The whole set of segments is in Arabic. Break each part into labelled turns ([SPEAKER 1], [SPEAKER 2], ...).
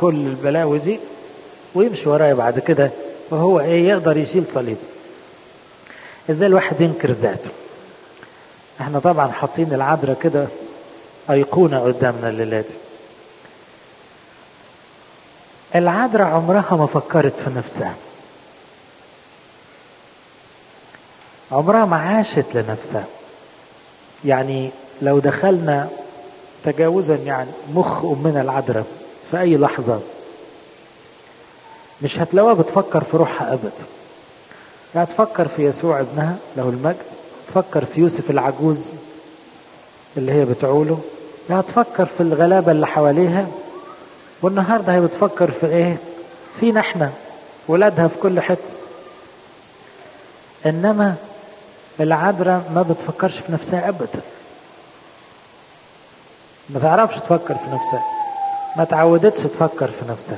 [SPEAKER 1] كل البلاوي دي ويمشي ورايا بعد كده، وهو ايه يقدر يشيل صليب. ازاي الواحد ينكر ذاته؟ احنا طبعا حاطين العذراء كده ايقونة قدامنا الليلة دي. العذراء عمرها ما فكرت في نفسها، عمرها ما عاشت لنفسها. يعني لو دخلنا تجاوزا يعني مخ أمنا العذراء في أي لحظة مش هتلاقوها بتفكر في روحها أبدا. يعني تفكر في يسوع ابنها له المجد، تفكر في يوسف العجوز اللي هي بتعوله، يعني تفكر في الغلابة اللي حواليها. والنهاردة هي بتفكر في ايه؟ فينا احنا ولادها في كل حتة. انما العذراء ما بتفكرش في نفسها ابدا، ما تعرفش تفكر في نفسها، ما تعودتش تفكر في نفسها.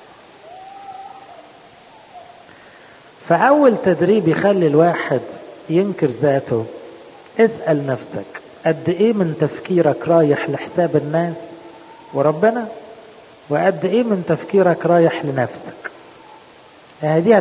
[SPEAKER 1] فأول تدريب يخلي الواحد ينكر ذاته، اسأل نفسك قد ايه من تفكيرك رايح لحساب الناس وربنا، وقد ايه من تفكيرك رايح لنفسك. دي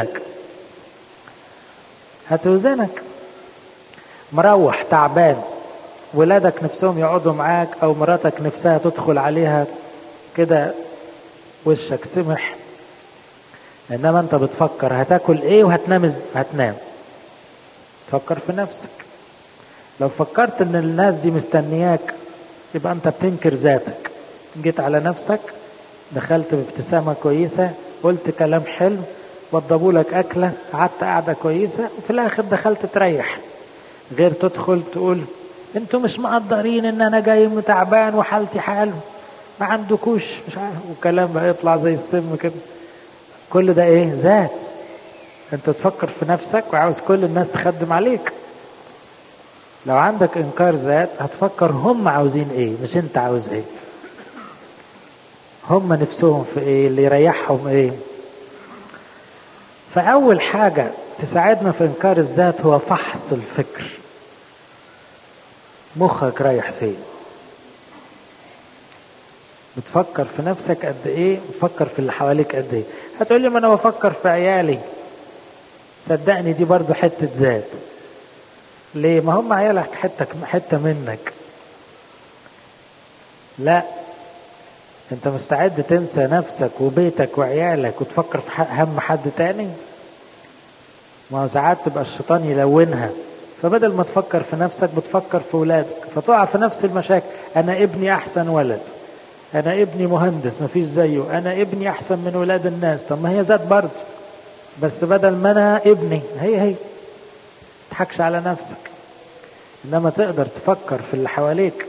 [SPEAKER 1] هتوزنك. مروح تعبان، ولادك نفسهم يقعدوا معاك او مراتك نفسها تدخل عليها كده وشك سمح، انما انت بتفكر هتاكل ايه هتنام. تفكر في نفسك. لو فكرت ان الناس دي مستنياك يبقى انت بتنكر ذاتك. جيت على نفسك، دخلت بابتسامة كويسة، قلت كلام حلو، وضبوا لك أكلة، قعدت قعدة كويسة، وفي الآخر دخلت تريح. غير تدخل تقول انتوا مش مقدرين ان انا جاي متعبان وحالتي حال، ما عندكوش مش عارف، وكلام بقى يطلع زي السم كده. كل ده ايه؟ ذات. انت تفكر في نفسك وعاوز كل الناس تخدم عليك. لو عندك انكار ذات هتفكر هم عاوزين ايه مش انت عاوز ايه، هم نفسهم في ايه، اللي يريحهم ايه. فاول حاجة تساعدنا في انكار الذات هو فحص الفكر. مخك رايح فين؟ بتفكر في نفسك قد ايه؟ بتفكر في اللي حواليك قد ايه؟ هتقولي ما انا بفكر في عيالي. صدقني دي برضو حتة ذات. ليه؟ ما هم عيالك حتة منك. لا، انت مستعد تنسى نفسك وبيتك وعيالك وتفكر في هم حد تاني؟ ما هو ساعات تبقى الشيطان يلونها، فبدل ما تفكر في نفسك بتفكر في ولادك، فتقع في نفس المشاكل. انا ابني احسن ولد، انا ابني مهندس مفيش زيه، انا ابني احسن من ولاد الناس. طب ما هي ذات برضه، بس بدل ما انا ابني هي تضحكش على نفسك. انما تقدر تفكر في اللي حواليك.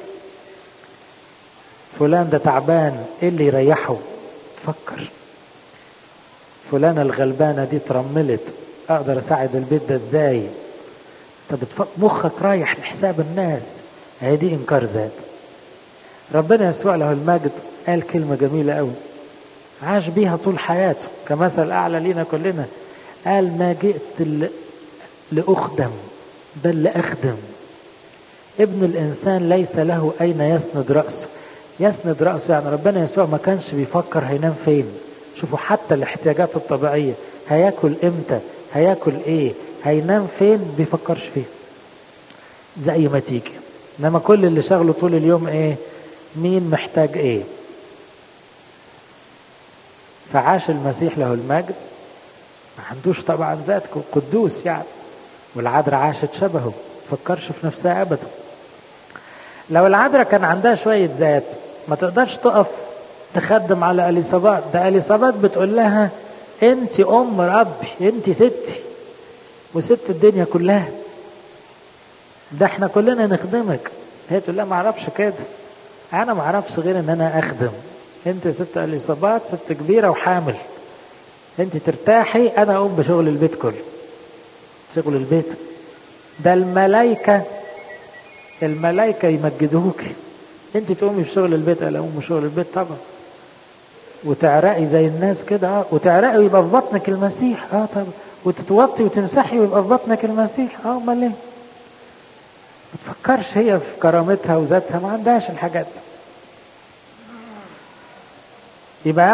[SPEAKER 1] فلان ده تعبان، ايه اللي يريحه؟ تفكر. فلانة الغلبانة دي ترملت، اقدر اساعد البيت ده ازاي؟ انت مخك رايح لحساب الناس. هي دي انكار ذات. ربنا يسوع له المجد قال كلمة جميلة قوي عاش بيها طول حياته كمثل اعلى لينا كلنا. قال ما جئت لأخدم بل لأخدم. ابن الإنسان ليس له أين يسند رأسه. يسند رأسه يعني ربنا يسوع ما كانش بيفكر هينام فين. شوفوا حتى الاحتياجات الطبيعية، هياكل امتى، هياكل ايه، هينام فين، بيفكرش فيه زي ما تيجي. انما كل اللي شغله طول اليوم ايه؟ مين محتاج ايه. فعاش المسيح له المجد ما عندوش طبعا ذات، قدوس يعني، والعذراء عاشت شبهه، فكرش في نفسها ابدا. لو العذراء كان عندها شوية ذات ما تقدرش تقف تخدم على اليصابات. ده اليصابات بتقول لها انت ام ربي، انت ستي وست الدنيا كلها، ده احنا كلنا نخدمك. هي تقول لها ما اعرفش كده، انا ما اعرفش غير ان انا اخدم. انت ست اليصابات، ست كبيرة وحامل، انت ترتاحي، انا اقوم بشغل البيت كله، شغل البيت. ده الملائكة يمجدوك، انت تقومي بشغل البيت. انا اقوم بشغل البيت طبعا. وتعرقي زي الناس كده، وتعرقي ويبقى في بطنك المسيح، طبعا. وتتوطي وتمسحي ويبقى في بطنك المسيح، امال ايه؟ ما تفكرش هي في كرامتها وذاتها، ما عندهاش الحاجات. يبقى